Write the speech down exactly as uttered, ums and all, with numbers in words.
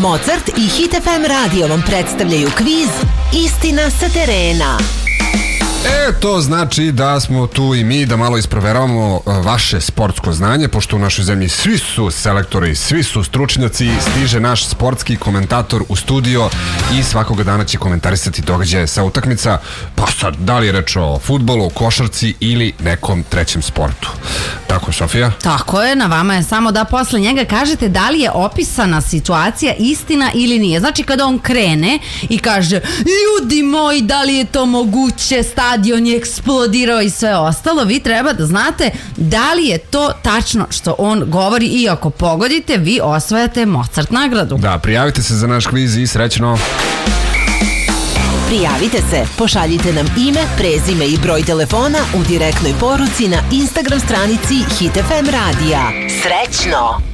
Mozart i Hit ef em radio vam predstavljaju kviz Istina sa terena. E, to znači da smo tu i mi da malo isproveravamo vaše sportsko znanje, pošto u našoj zemlji svi su selektori, svi su stručnjaci, stiže naš sportski komentator u studio i svakoga dana će komentarisati događaje sa utakmica, pa sad, da li je reč o fudbalu, košarci ili nekom trećem sportu. Tako je, Sofija? Tako je, na vama je samo da posle njega kažete da li je opisana situacija istina ili nije. Znači kada on krene i kaže, ljudi moji, da li je to moguće, stadion je eksplodirao i sve ostalo, vi treba da znate da li je to tačno što on govori i ako pogodite, vi osvajate Mozart nagradu. Da, prijavite se za naš kviz i srećno! Prijavite se, pošaljite nam ime, prezime i broj telefona u direktnoj poruci na Instagram stranici Hit ef em radija. Srećno!